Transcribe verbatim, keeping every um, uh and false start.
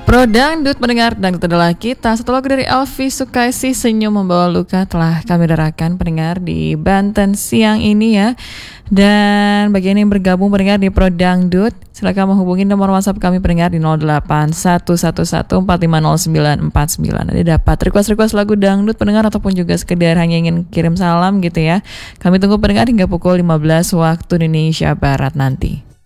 Pro Dangdut pendengar, dangdut adalah kita. Satu lagu dari Elvi Sukaesih, Senyum Membawa Luka, telah kami dengarkan pendengar di Banten siang ini ya. Dan bagi yang bergabung pendengar di Pro Dangdut, silakan menghubungi nomor WhatsApp kami pendengar di nol delapan satu satu satu empat lima nol sembilan empat sembilan. Nanti dapat request-request lagu dangdut pendengar ataupun juga sekedar hanya ingin kirim salam gitu ya. Kami tunggu pendengar hingga pukul lima belas waktu Indonesia Barat nanti.